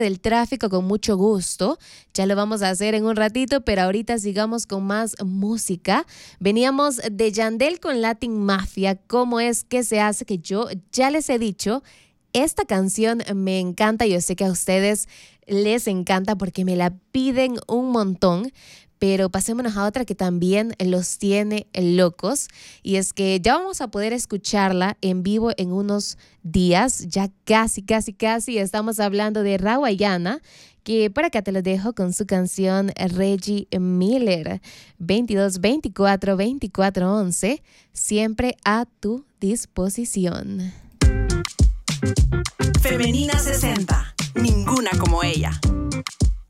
del tráfico con mucho gusto. Ya lo vamos a hacer en un ratito, pero ahorita sigamos con más música. Veníamos de Yandel con Latin Mafia. ¿Cómo es que se hace? Que yo ya les he dicho, esta canción me encanta. Yo sé que a ustedes les encanta porque me la piden un montón. Pero pasémonos a otra que también los tiene locos. Y es que ya vamos a poder escucharla en vivo en unos días. Ya casi. Estamos hablando de Rawayana, que por acá te lo dejo con su canción Reggie Miller. 22 24 24 11. Siempre a tu disposición. Femenina 60. Ninguna como ella.